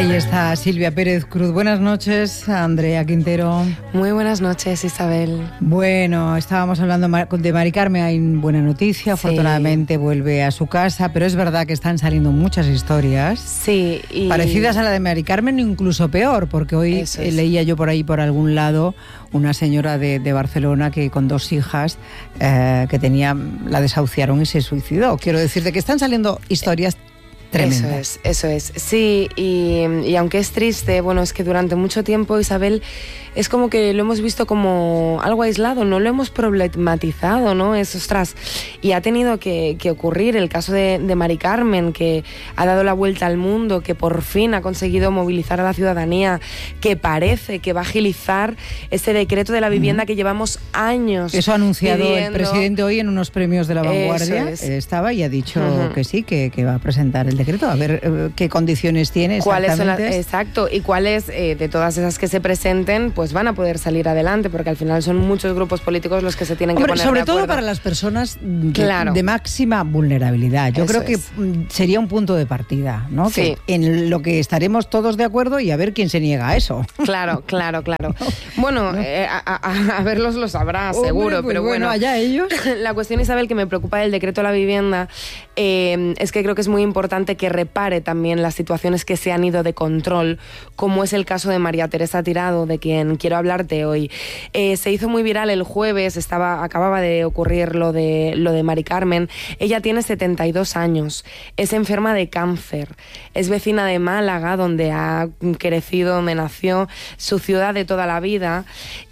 Ahí está Silvia Pérez Cruz. Buenas noches, Andrea Quintero. Muy buenas noches, Isabel. Bueno, estábamos hablando de Mari Carmen. Hay buena noticia, sí. Afortunadamente vuelve a su casa, pero es verdad que están saliendo muchas historias sí, y... parecidas a la de Mari Carmen, incluso peor, porque hoy leía yo por ahí, por algún lado, una señora de Barcelona que con 2 hijas que tenía, la desahuciaron y se suicidó. Quiero decirte que están saliendo historias tremendas. Eso es. Sí, y aunque es triste, bueno, es que durante mucho tiempo, Isabel, es como que lo hemos visto como algo aislado, no lo hemos problematizado, ¿no? Es, ostras, y ha tenido que ocurrir el caso de Mari Carmen, que ha dado la vuelta al mundo, que por fin ha conseguido movilizar a la ciudadanía, que parece que va a agilizar ese decreto de la vivienda que llevamos años. Eso ha anunciado pidiendo. El presidente hoy en unos premios de La Vanguardia. Estaba y ha dicho que sí, que va a presentar el decreto, a ver qué condiciones tiene exactamente. Exacto, y cuáles de todas esas que se presenten, pues van a poder salir adelante, porque al final son muchos grupos políticos los que se tienen que poner sobre de acuerdo. todo para las personas de máxima vulnerabilidad. Yo creo que sería un punto de partida, ¿no? Sí. Que en lo que estaremos todos de acuerdo y a ver quién se niega a eso. Claro. Bueno, a verlos lo sabrá, seguro, pues pero bueno, allá ellos. La cuestión, Isabel, que me preocupa del decreto de la vivienda es que creo que es muy importante que repare también las situaciones que se han ido de control, como es el caso de María Teresa Tirado, de quien quiero hablarte hoy. Se hizo muy viral el jueves, acababa de ocurrir lo de Mari Carmen. Ella tiene 72 años, es enferma de cáncer, es vecina de Málaga, donde ha crecido, donde nació, su ciudad de toda la vida,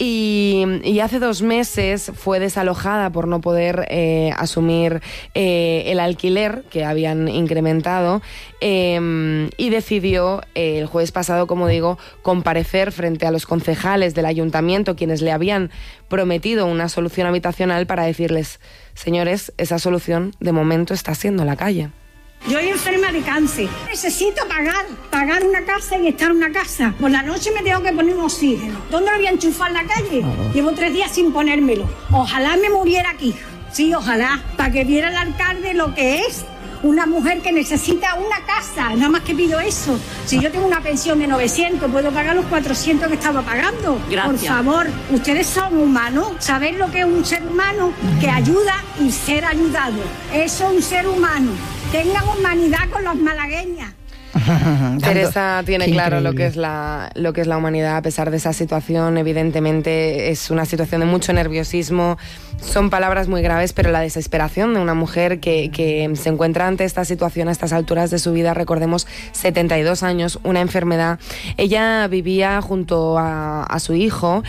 y hace 2 meses fue desalojada por no poder asumir el alquiler que habían incrementado, y decidió el jueves pasado, como digo, comparecer frente a los concejales del ayuntamiento, quienes le habían prometido una solución habitacional, para decirles: señores, esa solución de momento está siendo la calle. Yo soy enferma de cáncer. Necesito pagar una casa y estar en una casa. Por la noche me tengo que poner un oxígeno. ¿Dónde lo voy a enchufar en la calle? Llevo 3 días sin ponérmelo. Ojalá me muriera aquí. Sí, ojalá. Para que viera el alcalde lo que es una mujer que necesita una casa. Nada más que pido eso. Si yo tengo una pensión de 900, puedo pagar los 400 que estaba pagando. Gracias. Por favor, ustedes son humanos. ¿Sabéis lo que es un ser humano? Que ayuda y ser ayudado. Eso es un ser humano. Tengan humanidad con los malagueñas. Teresa tiene claro lo que es la humanidad a pesar de esa situación. Evidentemente es una situación de mucho nerviosismo. Son palabras muy graves, pero la desesperación de una mujer que se encuentra ante esta situación a estas alturas de su vida, recordemos, 72 años, una enfermedad. Ella vivía junto a su hijo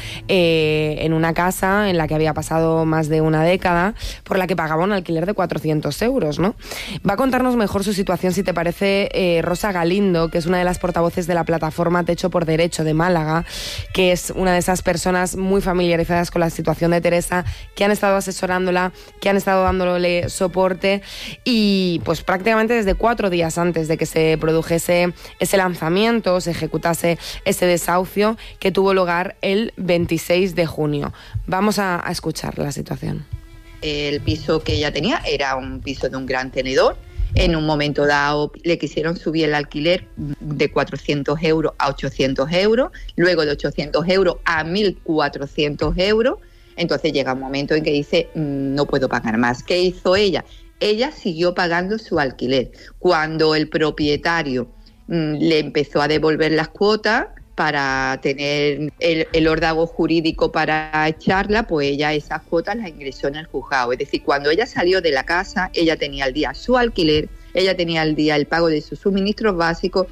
en una casa en la que había pasado más de una década, por la que pagaba un alquiler de 400 euros, ¿no? Va a contarnos mejor su situación, si te parece, Rosa Galindo, que es una de las portavoces de la plataforma Techo por Derecho de Málaga, que es una de esas personas muy familiarizadas con la situación de Teresa, que han estado asesorándola, que han estado dándole soporte, y pues prácticamente desde 4 días antes de que se produjese ese lanzamiento, se ejecutase ese desahucio que tuvo lugar el 26 de junio. Vamos a escuchar la situación. El piso que ella tenía era un piso de un gran tenedor. En un momento dado le quisieron subir el alquiler de 400 euros a 800 euros, luego de 800 euros a 1.400 euros. Entonces llega un momento en que dice, no puedo pagar más. ¿Qué hizo ella? Ella siguió pagando su alquiler. Cuando el propietario le empezó a devolver las cuotas para tener el órdago jurídico para echarla, pues ella esas cuotas las ingresó en el juzgado. Es decir, cuando ella salió de la casa, ella tenía al día su alquiler, ella tenía al día el pago de sus suministros básicos.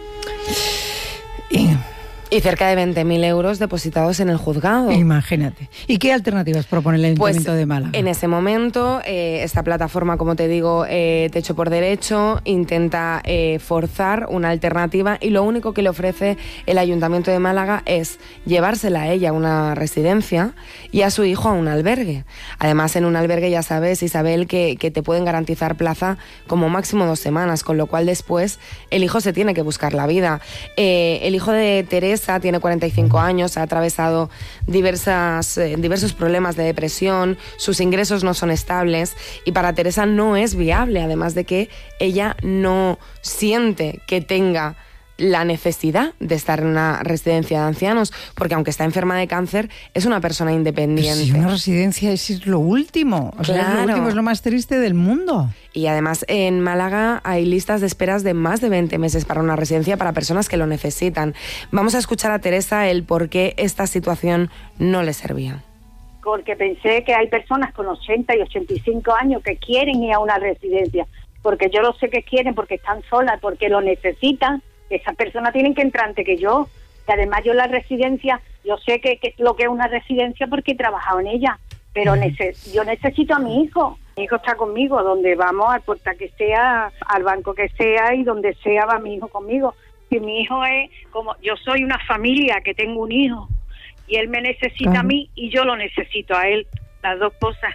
Y cerca de 20.000 euros depositados en el juzgado. Imagínate. ¿Y qué alternativas propone el Ayuntamiento de Málaga? En ese momento, esta plataforma, como te digo, Techo por Derecho, intenta forzar una alternativa, y lo único que le ofrece el Ayuntamiento de Málaga es llevársela a ella a una residencia y a su hijo a un albergue. Además, en un albergue, ya sabes, Isabel, que te pueden garantizar plaza como máximo 2 semanas, con lo cual después el hijo se tiene que buscar la vida. El hijo de Teresa tiene 45 años, ha atravesado diversos problemas de depresión, sus ingresos no son estables, y para Teresa no es viable, además de que ella no siente que tenga la necesidad de estar en una residencia de ancianos, porque aunque está enferma de cáncer, es una persona independiente. Pero si una residencia es lo último, o sea, es lo último, es lo más triste del mundo. Y además en Málaga hay listas de esperas de más de 20 meses para una residencia para personas que lo necesitan. Vamos a escuchar a Teresa el por qué esta situación no le servía. Porque pensé que hay personas con 80 y 85 años que quieren ir a una residencia, porque yo lo sé que quieren, porque están solas, porque lo necesitan. Esas personas tienen que entrar antes que yo. Y además yo en la residencia, yo sé que lo que es una residencia porque he trabajado en ella, pero yo necesito a mi hijo. Mi hijo está conmigo, donde vamos, al puerta que sea, al banco que sea y donde sea va mi hijo conmigo. Y mi hijo es como, yo soy una familia que tengo un hijo y él me necesita a mí y yo lo necesito a él, las dos cosas.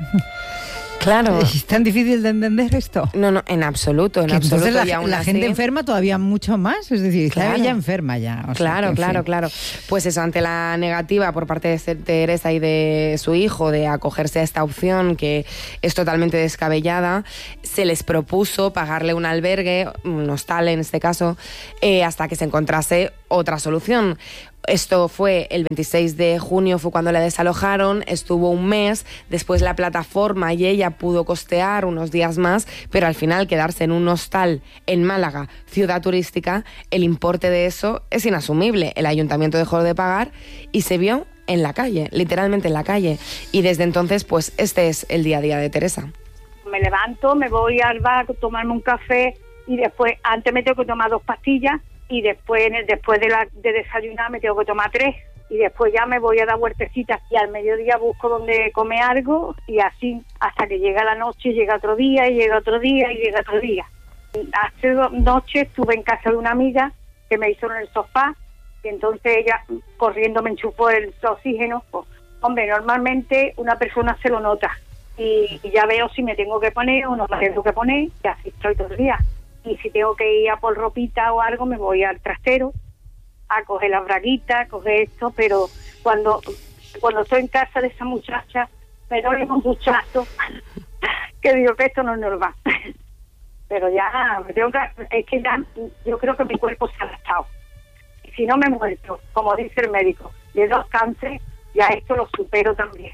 Claro. ¿Es tan difícil de entender esto? No, en absoluto. Entonces la gente enferma todavía mucho más, es decir, claro, está ella enferma ya. O claro. Pues eso, ante la negativa por parte de Teresa y de su hijo de acogerse a esta opción, que es totalmente descabellada, se les propuso pagarle un albergue, un hostal en este caso, hasta que se encontrase otra solución. Esto fue el 26 de junio, fue cuando la desalojaron, estuvo un mes, después la plataforma y ella pudo costear unos días más, pero al final quedarse en un hostal en Málaga, ciudad turística, el importe de eso es inasumible. El ayuntamiento dejó de pagar y se vio en la calle, literalmente en la calle. Y desde entonces, pues este es el día a día de Teresa. Me levanto, me voy al bar a tomarme un café y después, antes me tengo que tomar 2 pastillas, y después de desayunar me tengo que tomar 3 y después ya me voy a dar vueltecitas y al mediodía busco donde comer algo y así hasta que llega la noche, llega otro día y llega otro día y llega otro día. Hace 2 noches estuve en casa de una amiga que me hizo en el sofá y entonces ella corriendo me enchufó el oxígeno. Pues, hombre, normalmente una persona se lo nota y ya veo si me tengo que poner o no me tengo que poner y así estoy todo el día. Y si tengo que ir a por ropita o algo, me voy al trastero a coger las braguitas, a coger esto, pero cuando estoy en casa de esa muchacha, me doy un muchacho que digo que esto no es normal. Pero ya, es que ya, yo creo que mi cuerpo se ha adaptado. Y si no me he muerto, como dice el médico, de 2 cánceres, ya esto lo supero también.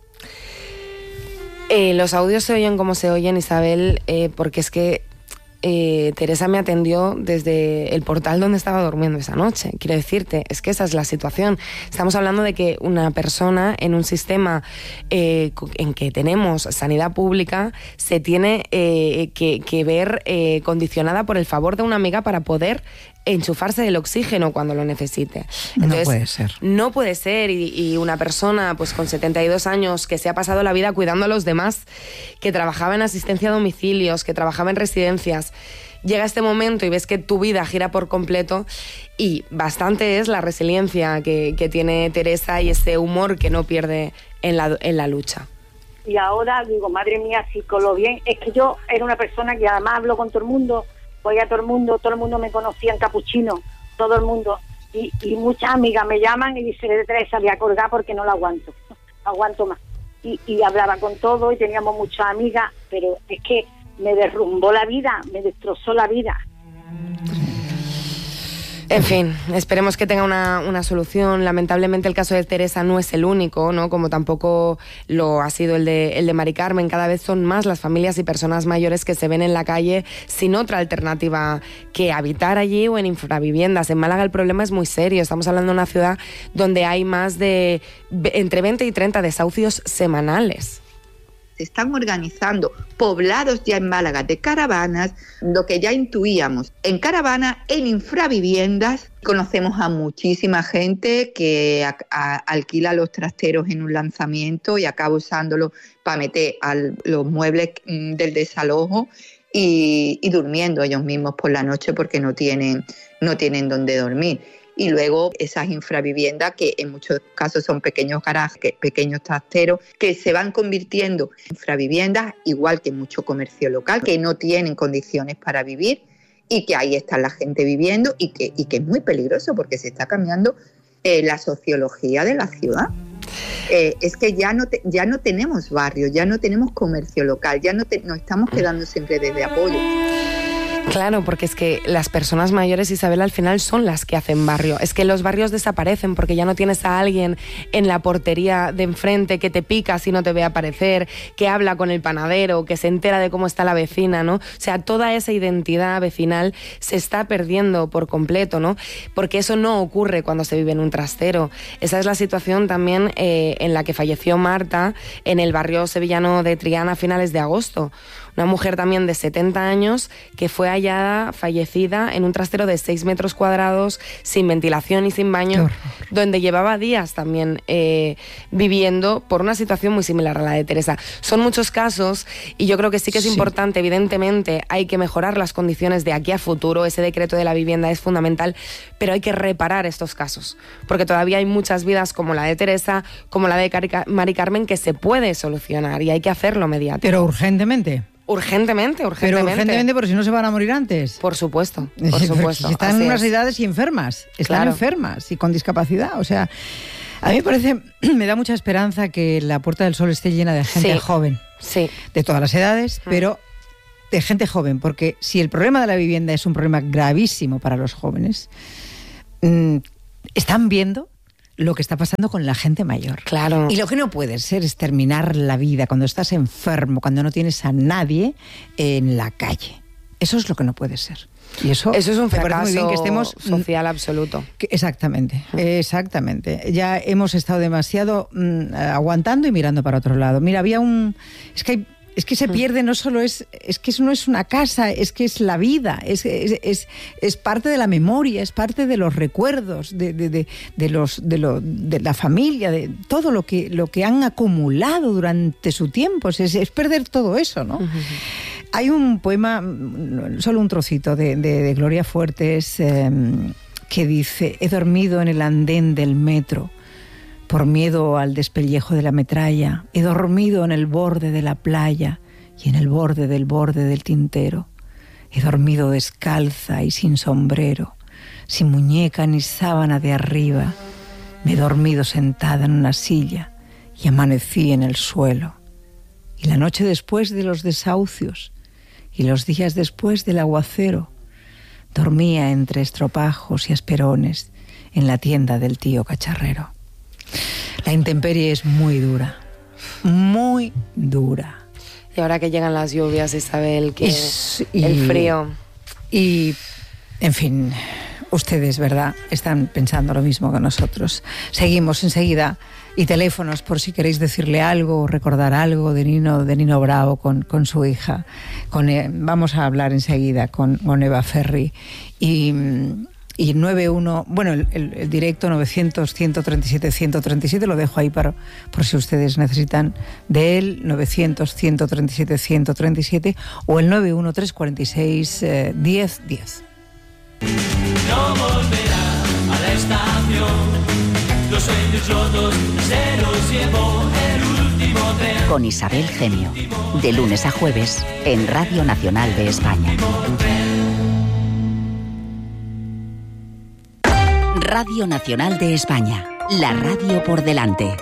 Los audios se oyen como se oyen, Isabel, porque es que Teresa me atendió desde el portal donde estaba durmiendo esa noche. Quiero decirte, es que esa es la situación. Estamos hablando de que una persona en un sistema en que tenemos sanidad pública se tiene que ver condicionada por el favor de una amiga para poder enchufarse el oxígeno cuando lo necesite. Entonces, no puede ser. No puede ser, y una persona pues con 72 años que se ha pasado la vida cuidando a los demás, que trabajaba en asistencia a domicilios, que trabajaba en residencias, llega este momento y ves que tu vida gira por completo, y bastante es la resiliencia que tiene Teresa y ese humor que no pierde en la lucha. Y ahora digo, madre mía, si con lo bien, es que yo era una persona que además hablo con todo el mundo, voy a todo el mundo me conocía en capuchino, todo el mundo, y muchas amigas me llaman y dicen, Teresa, voy a colgar porque no la aguanto más. Y hablaba con todo y teníamos muchas amigas, pero es que me derrumbó la vida, me destrozó la vida. En fin, esperemos que tenga una solución. Lamentablemente el caso de Teresa no es el único, ¿no? Como tampoco lo ha sido el de Mari Carmen. Cada vez son más las familias y personas mayores que se ven en la calle sin otra alternativa que habitar allí o en infraviviendas. En Málaga el problema es muy serio. Estamos hablando de una ciudad donde hay más de entre 20 y 30 desahucios semanales. Se están organizando poblados ya en Málaga de caravanas, lo que ya intuíamos. En caravanas, en infraviviendas, conocemos a muchísima gente que alquila los trasteros en un lanzamiento y acaba usándolo para meter los muebles del desalojo y durmiendo ellos mismos por la noche porque no tienen dónde dormir. Y luego esas infraviviendas, que en muchos casos son pequeños garajes, pequeños trasteros, que se van convirtiendo en infraviviendas, igual que mucho comercio local, que no tienen condiciones para vivir y que ahí está la gente viviendo y que es muy peligroso porque se está cambiando la sociología de la ciudad. Es que ya no tenemos barrios, ya no tenemos comercio local, nos estamos quedando siempre desde apoyo. Claro, porque es que las personas mayores, Isabel, al final son las que hacen barrio. Es que los barrios desaparecen porque ya no tienes a alguien en la portería de enfrente que te pica si no te ve aparecer, que habla con el panadero, que se entera de cómo está la vecina, ¿no? O sea, toda esa identidad vecinal se está perdiendo por completo, ¿no? Porque eso no ocurre cuando se vive en un trastero. Esa es la situación también en la que falleció Marta en el barrio sevillano de Triana a finales de agosto. Una mujer también de 70 años que fue hallada fallecida en un trastero de 6 metros cuadrados, sin ventilación y sin baño, donde llevaba días también viviendo por una situación muy similar a la de Teresa. Son muchos casos y yo creo que sí que es importante, evidentemente, hay que mejorar las condiciones de aquí a futuro, ese decreto de la vivienda es fundamental, pero hay que reparar estos casos, porque todavía hay muchas vidas como la de Teresa, como la de Mari Carmen, que se puede solucionar y hay que hacerlo mediático. Pero urgentemente. Urgentemente. Pero urgentemente, porque si no se van a morir antes. Por supuesto. Si están en unas edades y enfermas, enfermas y con discapacidad. O sea, a mí me parece, me da mucha esperanza que la Puerta del Sol esté llena de gente joven. Sí. De todas las edades, pero de gente joven. Porque si el problema de la vivienda es un problema gravísimo para los jóvenes, están viendo lo que está pasando con la gente mayor. Claro. Y lo que no puede ser es terminar la vida cuando estás enfermo, cuando no tienes a nadie en la calle. Eso es lo que no puede ser. Y eso es un fracaso muy bien que estemos social absoluto. Exactamente. Ya hemos estado demasiado aguantando y mirando para otro lado. Mira, había es que se pierde, no solo es que eso no es una casa, es que es la vida, es parte de la memoria, es parte de los recuerdos, de la familia, de todo lo que han acumulado durante su tiempo, es perder todo eso, ¿no? Hay un poema, solo un trocito de Gloria Fuertes, que dice: he dormido en el andén del metro por miedo al despellejo de la metralla, he dormido en el borde de la playa y en el borde del tintero. He dormido descalza y sin sombrero, sin muñeca ni sábana de arriba. Me he dormido sentada en una silla y amanecí en el suelo. Y la noche después de los desahucios y los días después del aguacero, dormía entre estropajos y esperones en la tienda del tío cacharrero. La intemperie es muy dura, muy dura. Y ahora que llegan las lluvias, Isabel, el frío. Y, en fin, ustedes, ¿verdad?, están pensando lo mismo que nosotros. Seguimos enseguida. Y teléfonos por si queréis decirle algo o recordar algo de Nino Bravo con su hija. Vamos a hablar enseguida con Eva Ferri. Y 91, bueno, el directo 900-137-137, lo dejo ahí por si ustedes necesitan de él, 900-137-137 o el 91346-1010. No volverá a la estación, los sueños rotos se los llevó el último tren. Con Isabel Gemio, de lunes a jueves en Radio Nacional de España. Radio Nacional de España, la radio por delante.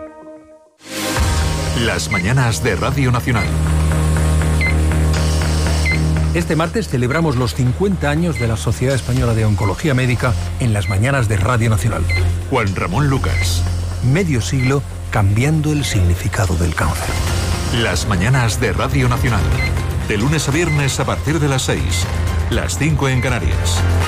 Las mañanas de Radio Nacional. Este martes celebramos los 50 años de la Sociedad Española de Oncología Médica en las mañanas de Radio Nacional. Juan Ramón Lucas. Medio siglo cambiando el significado del cáncer. Las mañanas de Radio Nacional. De lunes a viernes a partir de las 6. Las 5 en Canarias.